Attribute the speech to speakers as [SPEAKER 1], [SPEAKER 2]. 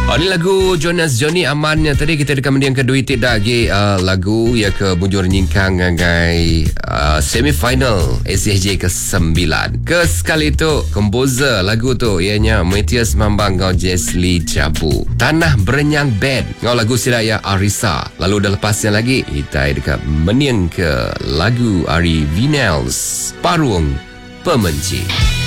[SPEAKER 1] Ini lagu Jonas Johnny Aman yang tadi kita dekat mendiang kedua tidak lagi lagu yang ke bujur nyingkang ngai semifinal SCJ ke-9. Sekali tu komposer lagu tu ianya Matthias Mambang ngau Jesli Cabu. Tanah Berenyang Band ngau lagu Siraya Arisa. Lalu dah lepasnya lagi kita dekat mendiang ke lagu Ari Vinels Parung Pemenci.